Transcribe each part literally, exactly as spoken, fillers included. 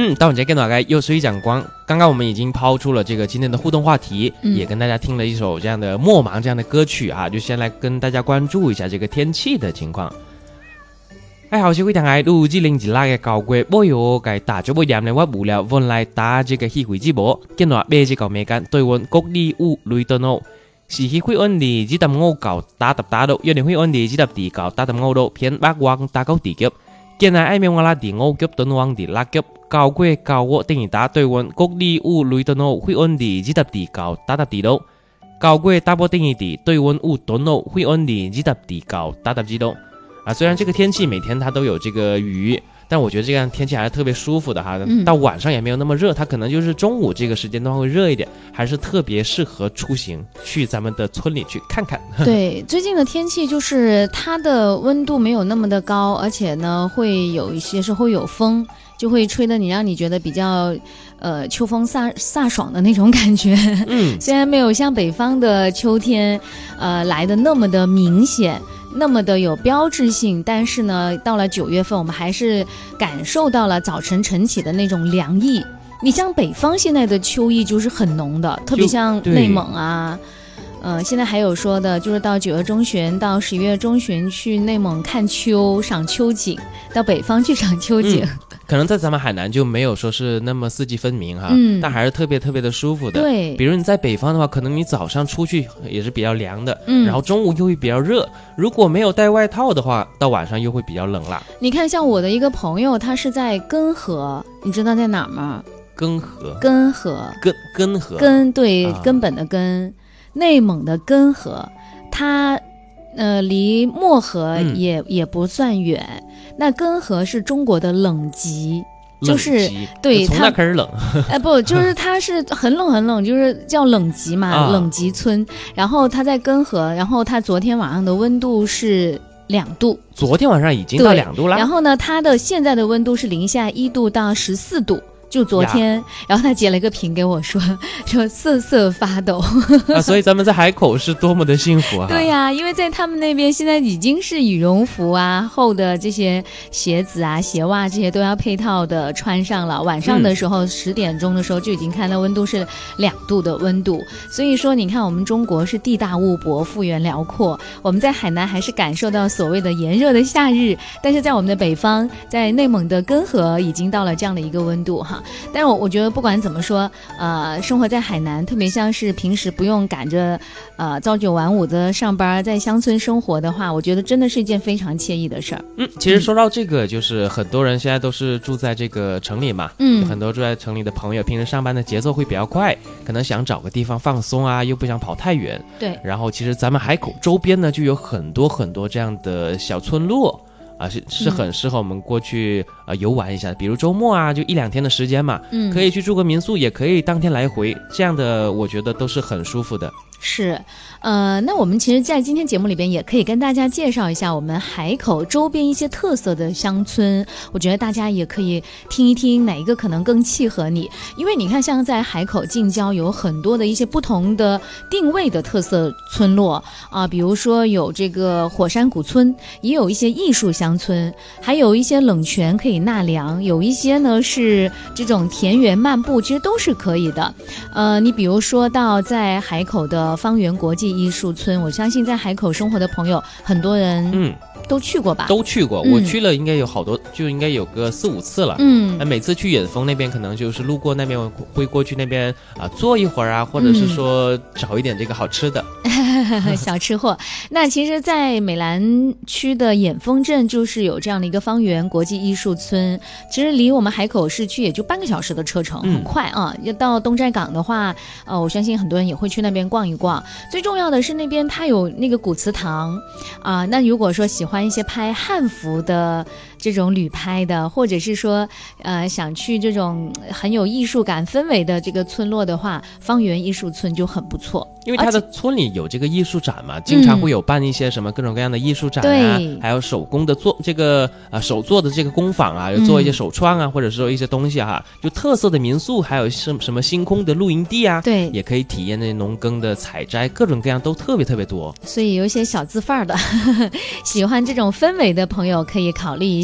嗯，到我们今天大概又是一讲光。刚刚我们已经抛出了这个今天的互动话题，嗯、也跟大家听了一首这样的《莫忙》这样的歌曲啊，就先来跟大家关注一下这个天气的情况。哎，好，小quý thằng都知零字拉嘅舊季，我有嘅打咗部鹽咧，我無聊，換嚟打這個氣會之波，見到咩只舊咩間，對換國啲烏雷頓咯，是氣會安啲只揼我舊打揼打到，有年會安啲只揼地舊打揼我到，偏北往打高地級，見嚟愛面我拉地我級頓往地拉級，舊季舊我等於打對換國啲烏雷頓咯，會安啲只揼地舊打揼地到，舊季打波等於地對換烏頓咯，會安啲只揼地舊打揼地到。啊，虽然这个天气每天它都有这个雨，但我觉得这样天气还是特别舒服的哈。嗯、到晚上也没有那么热，它可能就是中午这个时间段会热一点，还是特别适合出行，去咱们的村里去看看。 对，最近的天气就是它的温度没有那么的高，而且呢会有一些时候有风，就会吹得你让你觉得比较。呃，秋风飒飒爽的那种感觉，嗯，虽然没有像北方的秋天，呃，来的那么的明显，那么的有标志性，但是呢，到了九月份，我们还是感受到了早晨晨起的那种凉意。你像北方现在的秋意就是很浓的，特别像内蒙啊。呃，现在还有说的，就是到九月中旬到十一月中旬去内蒙看秋、赏秋景，到北方去赏秋景。嗯可能在咱们海南就没有说是那么四季分明哈，嗯，但还是特别特别的舒服的。 对， 比如你在北方的话，可能你早上出去也是比较凉的，嗯，然后中午又会比较热，如果没有带外套的话，到晚上又会比较冷啦。 你看，像我的一个朋友，他是在根河，你知道在哪儿吗？ 根河， 根河， 根根河， 根对、啊、根本的根，内蒙的根河，他呃离漠河也、嗯、也不算远。那根河是中国的冷极，就是对从那开始冷， 哎不，就是它是很冷很冷，就是叫冷极嘛，啊、冷极村。然后它在根河，然后它昨天晚上的温度是两度， 昨天晚上已经到两度了。 然后呢，它的现在的温度是零下一度到十四度。就昨天，然后他截了一个屏给我说，说瑟瑟发抖啊，所以咱们在海口是多么的幸福啊！ 对呀、啊，因为在他们那边现在已经是羽绒服啊、厚的这些鞋子啊、鞋袜这些都要配套的穿上了。晚上的时候十、嗯、点钟的时候就已经看到温度是两度的温度，所以说你看我们中国是地大物博、幅员辽阔，我们在海南还是感受到所谓的炎热的夏日，但是在我们的北方，在内蒙的根河已经到了这样的一个温度哈。但是我我觉得不管怎么说，呃，生活在海南，特别像是平时不用赶着，呃，朝九晚五的上班，在乡村生活的话，我觉得真的是一件非常惬意的事儿。 嗯，其实说到这个，就是很多人现在都是住在这个城里嘛，嗯，很多住在城里的朋友，平时上班的节奏会比较快，可能想找个地方放松啊，又不想跑太远。 对。 然后其实咱们海口周边呢，就有很多很多这样的小村落。啊，是是很适合我们过去呃游玩一下，比如周末啊，就一两天的时间嘛，嗯，可以去住个民宿，也可以当天来回，这样的我觉得都是很舒服的。 是，呃，那我们其实在今天节目里边也可以跟大家介绍一下我们海口周边一些特色的乡村，我觉得大家也可以听一听哪一个可能更契合你，因为你看像在海口近郊有很多的一些不同的定位的特色村落啊、呃，比如说有这个火山古村，也有一些艺术乡村，还有一些冷泉可以纳凉，有一些呢是这种田园漫步，其实都是可以的。呃，你比如说到在海口的方圆国际艺术村，我相信在海口生活的朋友很多人嗯都去过吧？ 都去过，嗯、我去了应该有好多，就应该有个四五次了。嗯，每次去远峰那边，可能就是路过那边会过去那边啊坐一会儿啊，或者是说找一点这个好吃的。 嗯、小吃货。那其实，在美兰区的眼峰镇就是有这样的一个方圆国际艺术村，其实离我们海口市区也就半个小时的车程，很快啊。要、嗯、到东寨港的话，呃，我相信很多人也会去那边逛一逛。最重要的是那边它有那个古祠堂啊、呃，那如果说喜欢一些拍汉服的这种旅拍的，或者是说呃想去这种很有艺术感氛围的这个村落的话，方圆艺术村就很不错。 因为它的村里有这个艺术展嘛，经常会有办一些什么各种各样的艺术展啊，嗯、还有手工的做这个啊手做的这个工坊啊，有做一些手创啊，嗯、或者说一些东西哈、啊，就特色的民宿，还有什什么星空的露营地啊， 对， 也可以体验那农耕的采摘，各种各样都特别特别多。 所以有一些小资范儿的，喜欢这种氛围的朋友可以考虑一下。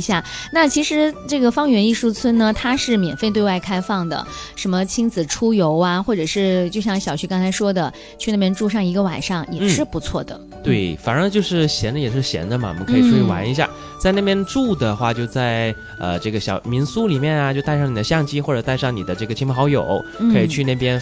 下。那其实这个方圆艺术村呢，它是免费对外开放的，什么亲子出游啊，或者是就像小徐刚才说的，去那边住上一个晚上也是不错的。 嗯、对，反正就是闲着也是闲着嘛，我们可以出去玩一下。嗯、在那边住的话，就在呃这个小民宿里面啊，就带上你的相机或者带上你的这个亲朋好友，嗯、可以去那边